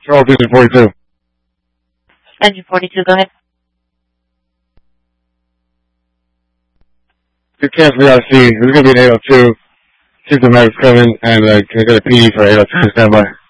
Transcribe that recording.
Charles, engine 42. Engine 42, go ahead. You cancel the RC. There's going to be an 802. See if the medic's coming, and can I get a PD for 802 standby?